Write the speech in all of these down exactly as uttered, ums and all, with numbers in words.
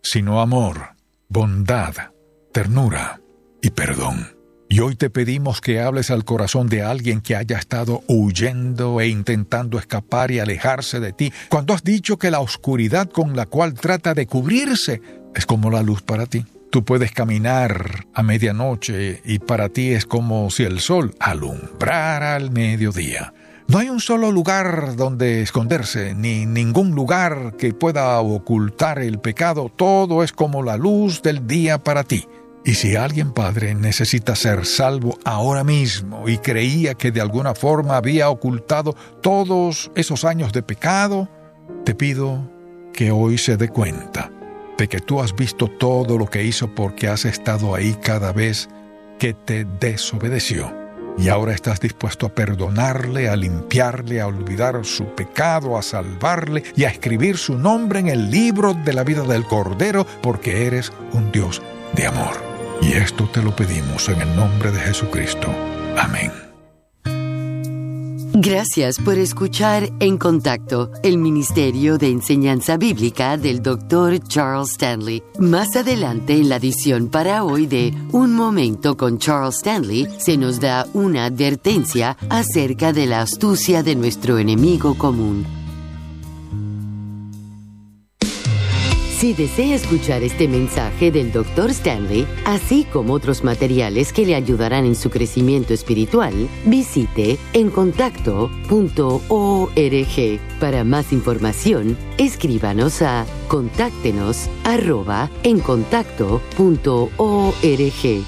sino amor, bondad, ternura y perdón. Y hoy te pedimos que hables al corazón de alguien que haya estado huyendo e intentando escapar y alejarse de ti, cuando has dicho que la oscuridad con la cual trata de cubrirse es como la luz para ti. Tú puedes caminar a medianoche y para ti es como si el sol alumbrara al mediodía. No hay un solo lugar donde esconderse, ni ningún lugar que pueda ocultar el pecado. Todo es como la luz del día para ti. Y si alguien, Padre, necesita ser salvo ahora mismo y creía que de alguna forma había ocultado todos esos años de pecado, te pido que hoy se dé cuenta de que tú has visto todo lo que hizo porque has estado ahí cada vez que te desobedeció. Y ahora estás dispuesto a perdonarle, a limpiarle, a olvidar su pecado, a salvarle y a escribir su nombre en el libro de la vida del Cordero, porque eres un Dios de amor. Y esto te lo pedimos en el nombre de Jesucristo. Amén. Gracias por escuchar En Contacto, el Ministerio de Enseñanza Bíblica del doctor Charles Stanley. Más adelante en la edición para hoy de Un Momento con Charles Stanley, se nos da una advertencia acerca de la astucia de nuestro enemigo común. Si desea escuchar este mensaje del doctor Stanley, así como otros materiales que le ayudarán en su crecimiento espiritual, visite en contacto punto org. Para más información, escríbanos a contáctenos arroba en contacto punto org.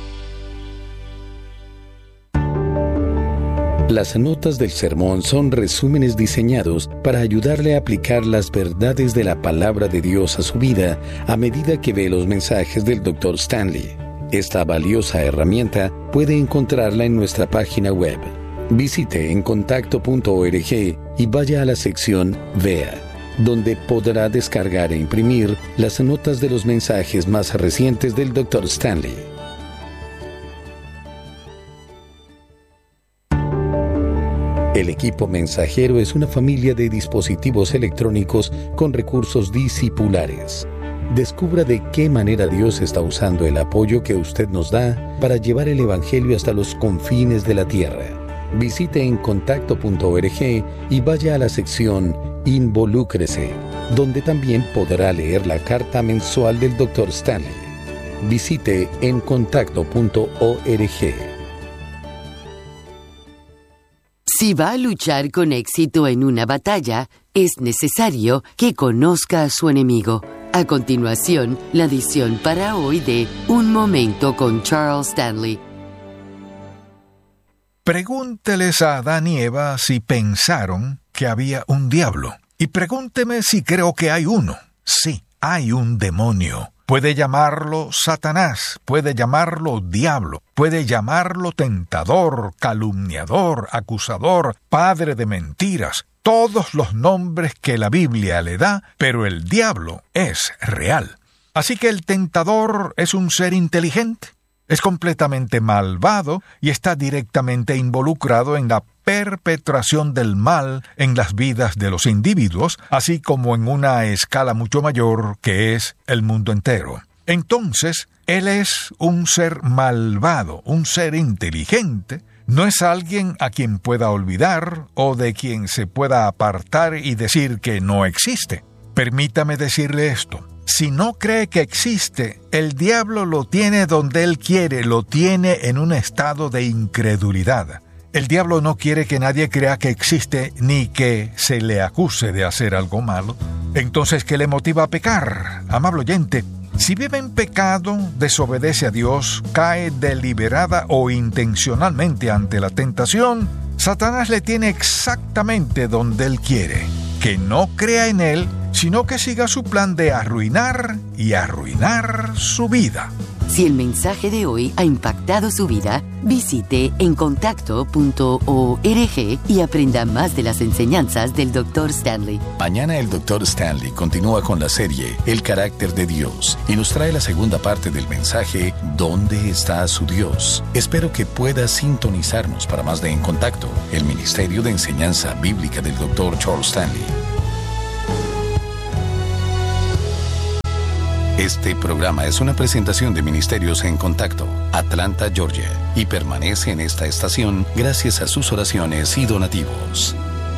Las notas del sermón son resúmenes diseñados para ayudarle a aplicar las verdades de la palabra de Dios a su vida a medida que ve los mensajes del doctor Stanley. Esta valiosa herramienta puede encontrarla en nuestra página web. Visite en contacto punto org y vaya a la sección Vea, donde podrá descargar e imprimir las notas de los mensajes más recientes del doctor Stanley. El equipo mensajero es una familia de dispositivos electrónicos con recursos discipulares. Descubra de qué manera Dios está usando el apoyo que usted nos da para llevar el Evangelio hasta los confines de la tierra. Visite en contacto punto org y vaya a la sección Involúcrese, donde también podrá leer la carta mensual del doctor Stanley. Visite en contacto punto org. Si va a luchar con éxito en una batalla, es necesario que conozca a su enemigo. A continuación, la edición para hoy de Un Momento con Charles Stanley. Pregúnteles a Adán y Eva si pensaron que había un diablo. Y pregúnteme si creo que hay uno. Sí, hay un demonio. Puede llamarlo Satanás, puede llamarlo diablo, puede llamarlo tentador, calumniador, acusador, padre de mentiras, todos los nombres que la Biblia le da, pero el diablo es real. Así que el tentador es un ser inteligente, es completamente malvado y está directamente involucrado en la perpetración del mal en las vidas de los individuos, así como en una escala mucho mayor que es el mundo entero. Entonces, él es un ser malvado, un ser inteligente, no es alguien a quien pueda olvidar o de quien se pueda apartar y decir que no existe. Permítame decirle esto. Si no cree que existe, el diablo lo tiene donde él quiere, lo tiene en un estado de incredulidad. El diablo no quiere que nadie crea que existe ni que se le acuse de hacer algo malo. Entonces, ¿qué le motiva a pecar? Amable oyente, si vive en pecado, desobedece a Dios, cae deliberada o intencionalmente ante la tentación, Satanás le tiene exactamente donde él quiere. Que no crea en él, sino que siga su plan de arruinar y arruinar su vida. Si el mensaje de hoy ha impactado su vida, visite en contacto punto org y aprenda más de las enseñanzas del doctor Stanley. Mañana el doctor Stanley continúa con la serie El carácter de Dios y nos trae la segunda parte del mensaje ¿Dónde está su Dios? Espero que pueda sintonizarnos para más de En Contacto, el Ministerio de Enseñanza Bíblica del doctor Charles Stanley. Este programa es una presentación de Ministerios en Contacto, Atlanta, Georgia, y permanece en esta estación gracias a sus oraciones y donativos.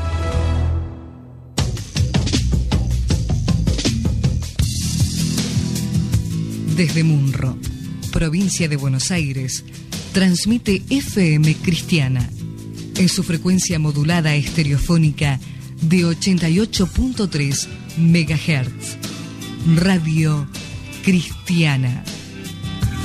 Desde Munro, provincia de Buenos Aires, transmite F M Cristiana en su frecuencia modulada estereofónica de ochenta y ocho punto tres megahertz. Radio Cristiana.